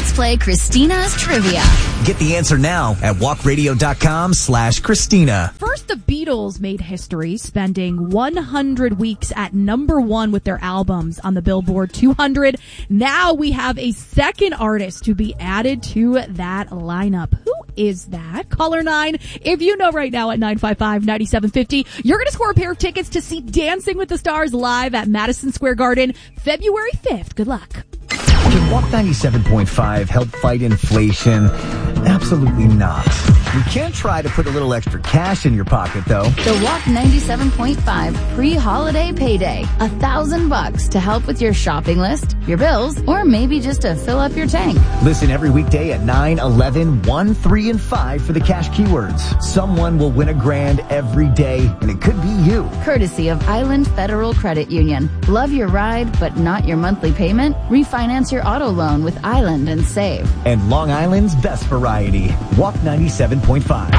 Let's play Christina's Trivia. Get the answer now at walkradio.com/Christina. First, the Beatles made history, spending 100 weeks at number one with their albums on the Billboard 200. Now we have a second artist to be added to that lineup. Who is that? Caller 9, if you know right now at 955-9750, you're going to score a pair of tickets to see Dancing with the Stars live at Madison Square Garden, February 5th. Good luck. Can Walk 97.5 help fight inflation? Absolutely not. You can try to put a little extra cash in your pocket, though. The Walk 97.5 pre-holiday payday. $1,000 to help with your shopping list, your bills, or maybe just to fill up your tank. Listen every weekday at 9, 11, 1, 3, and 5 for the cash keywords. Someone will win $1,000 every day, and it could be you. Courtesy of Island Federal Credit Union. Love your ride, but not your monthly payment? Refinance your auto loan with Island and save. And Long Island's best variety. Walk 97.5.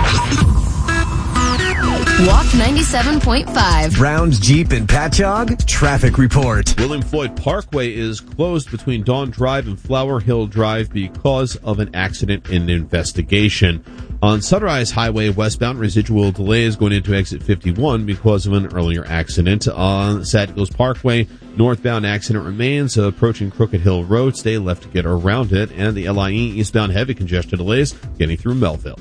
Walk 97.5. Brown's Jeep and Patchogue traffic report. William Floyd Parkway is closed between Dawn Drive and Flower Hill Drive because of an accident in investigation. On Sunrise Highway westbound, residual delays going into exit 51 because of an earlier accident. On Sad Eagles Parkway, northbound accident remains approaching Crooked Hill Road. Stay left to get around it. And the LIE eastbound heavy congestion delays getting through Melville.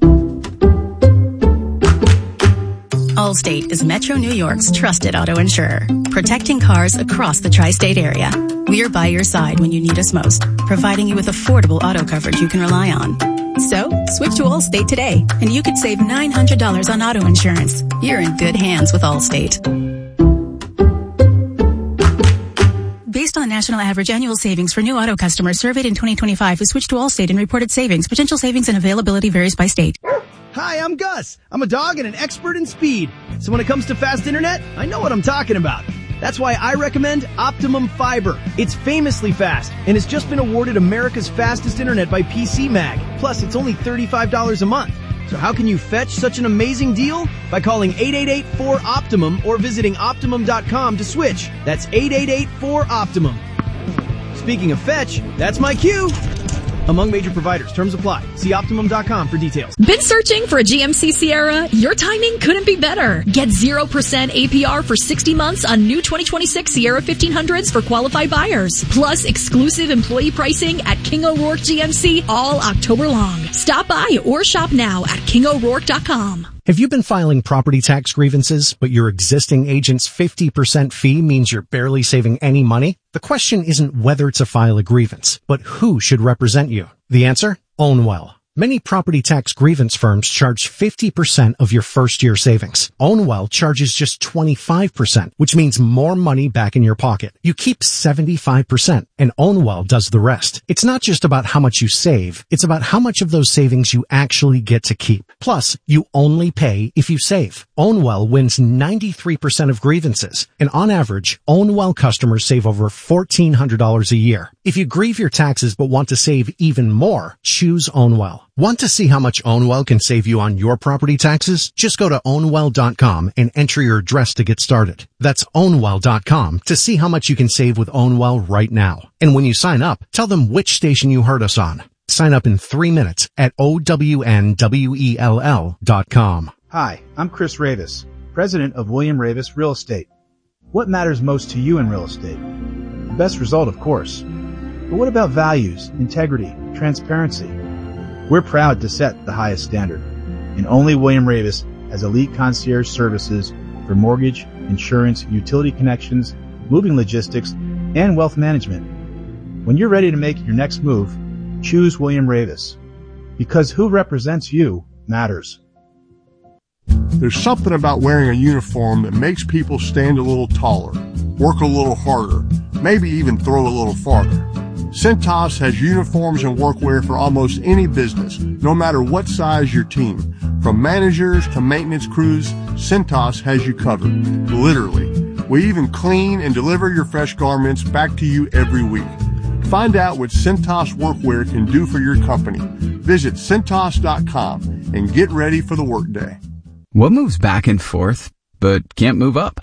Allstate is Metro New York's trusted auto insurer, protecting cars across the tri-state area. We are by your side when you need us most, providing you with affordable auto coverage you can rely on. So, switch to Allstate today, and you could save $900 on auto insurance. You're in good hands with Allstate. Based on national average annual savings for new auto customers surveyed in 2025 who switched to Allstate and reported savings, potential savings and availability varies by state. Hi, I'm Gus. I'm a dog and an expert in speed. So when it comes to fast internet, I know what I'm talking about. That's why I recommend Optimum Fiber. It's famously fast and has just been awarded America's fastest internet by PC Mag. Plus, it's only $35 a month. So how can you fetch such an amazing deal? By calling 888-4-OPTIMUM or visiting Optimum.com to switch. That's 888-4-OPTIMUM. Speaking of fetch, that's my cue. Among major providers, terms apply. See Optimum.com for details. Been searching for a GMC Sierra? Your timing couldn't be better. Get 0% APR for 60 months on new 2026 Sierra 1500s for qualified buyers. Plus exclusive employee pricing at King O'Rourke GMC all October long. Stop by or shop now at KingO'Rourke.com. Have you been filing property tax grievances, but your existing agent's 50% fee means you're barely saving any money? The question isn't whether to file a grievance, but who should represent you. The answer? Ownwell. Many property tax grievance firms charge 50% of your first year savings. Ownwell charges just 25%, which means more money back in your pocket. You keep 75%, and Ownwell does the rest. It's not just about how much you save, it's about how much of those savings you actually get to keep. Plus, you only pay if you save. Ownwell wins 93% of grievances, and on average, Ownwell customers save over $1,400 a year. If you grieve your taxes but want to save even more, choose Ownwell. Want to see how much Ownwell can save you on your property taxes? Just go to Ownwell.com and enter your address to get started. That's Ownwell.com to see how much you can save with Ownwell right now. And when you sign up, tell them which station you heard us on. Sign up in 3 minutes at OWNWELL.com. Hi, I'm Chris Ravis, president of William Ravis Real Estate. What matters most to you in real estate? The best result, of course. But what about values, integrity, transparency? We're proud to set the highest standard, and only William Ravis has elite concierge services for mortgage, insurance, utility connections, moving logistics, and wealth management. When you're ready to make your next move, choose William Ravis, because who represents you matters. There's something about wearing a uniform that makes people stand a little taller, work a little harder, maybe even throw a little farther. Cintas has uniforms and workwear for almost any business, no matter what size your team. From managers to maintenance crews, Cintas has you covered. Literally. We even clean and deliver your fresh garments back to you every week. Find out what Cintas workwear can do for your company. Visit Cintas.com and get ready for the workday. What moves back and forth, but can't move up?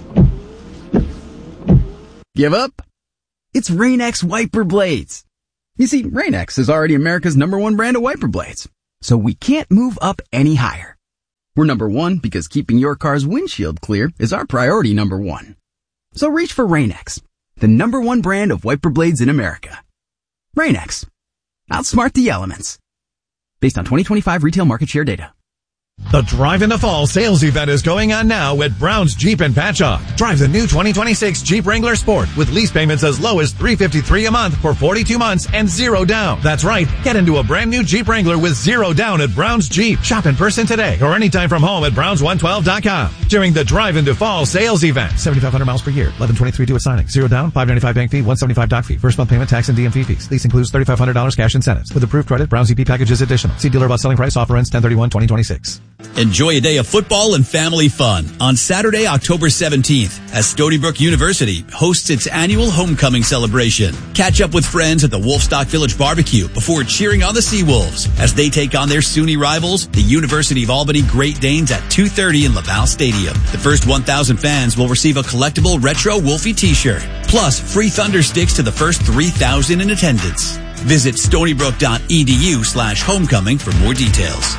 Give up? It's Rain-X wiper blades. You see, Rain-X is already America's #1 brand of wiper blades, so we can't move up any higher. We're #1 because keeping your car's windshield clear is our priority #1. So reach for Rain-X, the #1 brand of wiper blades in America. Rain-X. Outsmart the elements. Based on 2025 retail market share data. The Drive into Fall sales event is going on now at Brown's Jeep in Patchogue. Drive the new 2026 Jeep Wrangler Sport with lease payments as low as $353 a month for 42 months and 0 down. That's right. Get into a brand new Jeep Wrangler with 0 down at Brown's Jeep. Shop in person today or anytime from home at browns112.com during the Drive into Fall sales event. 7,500 miles per year. 1123 due at signing. 0 down. $595 bank fee. $175 doc fee. First month payment, tax, and DMV fees. Lease includes $3,500 cash incentives. With approved credit, Brown's EP package is additional. See dealer about selling price. Offer ends 10/31/2026. Enjoy a day of football and family fun on Saturday, October 17th, as Stony Brook University hosts its annual homecoming celebration. Catch up with friends at the Wolfstock Village Barbecue before cheering on the Seawolves as they take on their SUNY rivals, the University of Albany Great Danes, at 2:30 in Laval Stadium. The first 1,000 fans will receive a collectible retro Wolfie t-shirt, plus free Thunder Sticks to the first 3,000 in attendance. Visit stonybrook.edu/homecoming for more details.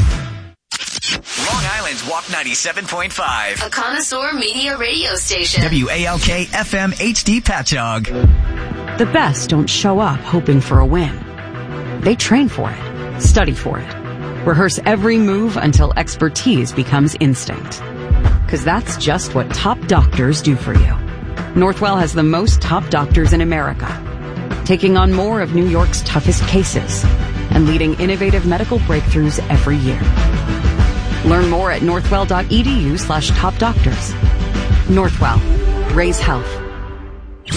Long Island's WAP 97.5. A connoisseur media radio station. WALK FM HD Patchogue. The best don't show up hoping for a win. They train for it, study for it, rehearse every move until expertise becomes instinct. Because that's just what top doctors do for you. Northwell has the most top doctors in America, taking on more of New York's toughest cases and leading innovative medical breakthroughs every year. Learn more at northwell.edu/topdoctors. Northwell. Raise health.